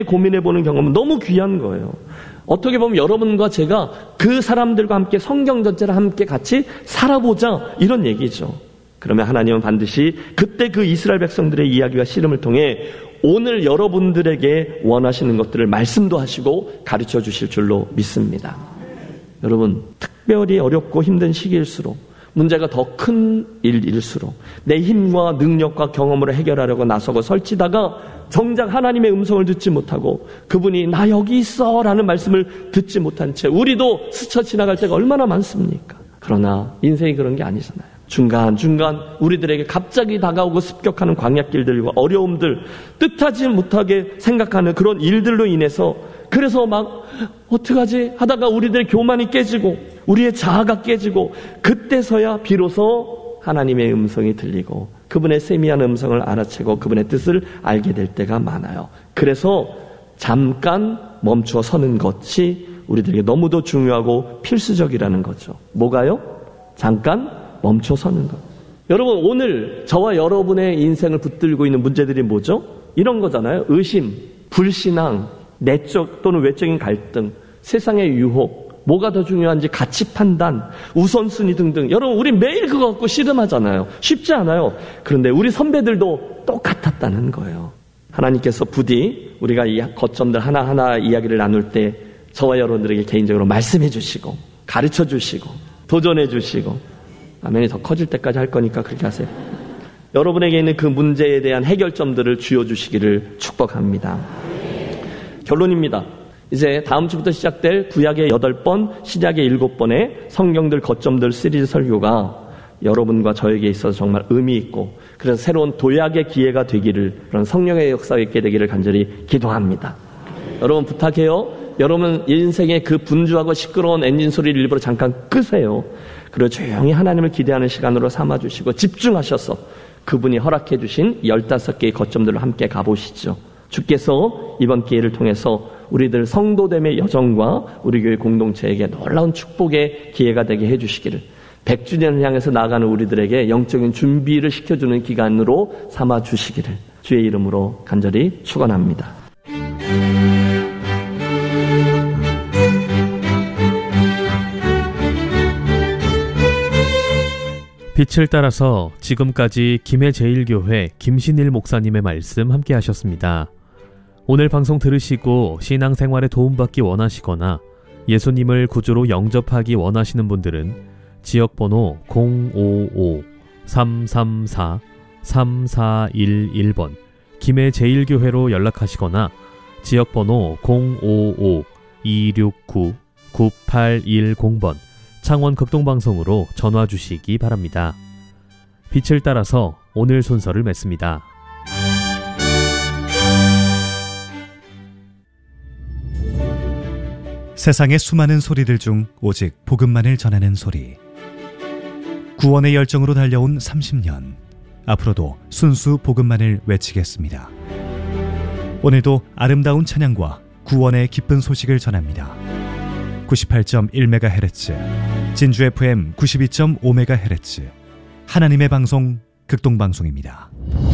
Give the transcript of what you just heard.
고민해보는 경험은 너무 귀한 거예요. 어떻게 보면 여러분과 제가 그 사람들과 함께 성경 전체를 함께 같이 살아보자, 이런 얘기죠. 그러면 하나님은 반드시 그때 그 이스라엘 백성들의 이야기와 씨름을 통해 오늘 여러분들에게 원하시는 것들을 말씀도 하시고 가르쳐 주실 줄로 믿습니다. 여러분, 특별히 어렵고 힘든 시기일수록, 문제가 더 큰 일일수록 내 힘과 능력과 경험으로 해결하려고 나서고 설치다가 정작 하나님의 음성을 듣지 못하고 그분이 나 여기 있어 라는 말씀을 듣지 못한 채 우리도 스쳐 지나갈 때가 얼마나 많습니까? 그러나 인생이 그런 게 아니잖아요. 중간중간 우리들에게 갑자기 다가오고 습격하는 광야길들과 어려움들, 뜻하지 못하게 생각하는 그런 일들로 인해서, 그래서 막 어떡하지 하다가 우리들의 교만이 깨지고 우리의 자아가 깨지고, 그때서야 비로소 하나님의 음성이 들리고 그분의 세미한 음성을 알아채고 그분의 뜻을 알게 될 때가 많아요. 그래서 잠깐 멈추어 서는 것이 우리들에게 너무도 중요하고 필수적이라는 거죠. 뭐가요? 잠깐 멈춰 서는 것. 여러분, 오늘 저와 여러분의 인생을 붙들고 있는 문제들이 뭐죠? 이런 거잖아요. 의심, 불신앙, 내적 또는 외적인 갈등, 세상의 유혹, 뭐가 더 중요한지 가치 판단, 우선순위 등등. 여러분, 우리 매일 그거 갖고 씨름하잖아요. 쉽지 않아요. 그런데 우리 선배들도 똑같았다는 거예요. 하나님께서 부디 우리가 이 거점들 하나하나 이야기를 나눌 때 저와 여러분들에게 개인적으로 말씀해 주시고 가르쳐 주시고 도전해 주시고, 아멘이 더 커질 때까지 할 거니까 그렇게 하세요. 여러분에게 있는 그 문제에 대한 해결점들을 쥐어주시기를 축복합니다. 결론입니다. 이제 다음 주부터 시작될 구약의 8번, 신약의 7번의 성경들 거점들 시리즈 설교가 여러분과 저에게 있어서 정말 의미 있고, 그래서 새로운 도약의 기회가 되기를, 그런 성령의 역사가 있게 되기를 간절히 기도합니다. 여러분 부탁해요. 여러분 인생의 그 분주하고 시끄러운 엔진 소리를 일부러 잠깐 끄세요. 그리고 조용히 하나님을 기대하는 시간으로 삼아주시고 집중하셔서 그분이 허락해 주신 15개의 거점들로 함께 가보시죠. 주께서 이번 기회를 통해서 우리들 성도됨의 여정과 우리 교회 공동체에게 놀라운 축복의 기회가 되게 해주시기를, 100주년을 향해서 나아가는 우리들에게 영적인 준비를 시켜주는 기간으로 삼아주시기를 주의 이름으로 간절히 축원합니다. 빛을 따라서 지금까지 김해제일교회 김신일 목사님의 말씀 함께 하셨습니다. 오늘 방송 들으시고 신앙생활에 도움받기 원하시거나 예수님을 구주로 영접하기 원하시는 분들은 지역번호 055-334-3411번 김해제일교회로 연락하시거나 지역번호 055-269-9810번 창원 극동방송으로 전화 주시기 바랍니다. 빛을 따라서 오늘 순서를 맺습니다. 세상의 수많은 소리들 중 오직 복음만을 전하는 소리. 구원의 열정으로 달려온 30년. 앞으로도 순수 복음만을 외치겠습니다. 오늘도 아름다운 찬양과 구원의 기쁜 소식을 전합니다. 98.1MHz, 진주 FM 92.5MHz, 하나님의 방송 극동방송입니다.